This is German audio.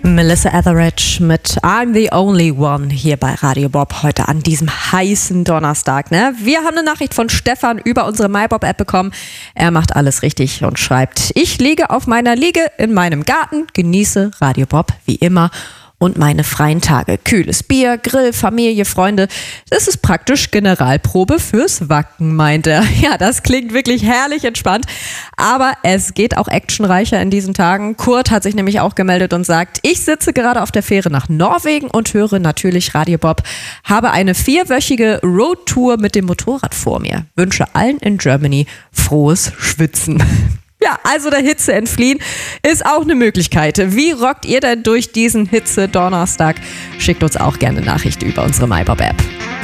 Melissa Etheridge mit I'm the Only One hier bei Radio Bob heute an diesem heißen Donnerstag. Wir haben eine Nachricht von Stefan über unsere MyBob-App bekommen. Er macht alles richtig und schreibt: Ich liege auf meiner Liege in meinem Garten, genieße Radio Bob wie immer und meine freien Tage. Kühles Bier, Grill, Familie, Freunde. Das ist praktisch Generalprobe fürs Wacken, meint er. Ja, das klingt wirklich herrlich entspannt. Aber es geht auch actionreicher in diesen Tagen. Kurt hat sich nämlich auch gemeldet und sagt: Ich sitze gerade auf der Fähre nach Norwegen und höre natürlich Radio Bob. Habe eine 4-wöchige Roadtour mit dem Motorrad vor mir. Wünsche allen in Germany frohes Schwitzen. Ja, also der Hitze entfliehen ist auch eine Möglichkeit. Wie rockt ihr denn durch diesen Hitze-Donnerstag? Schickt uns auch gerne Nachrichten über unsere MyBob-App.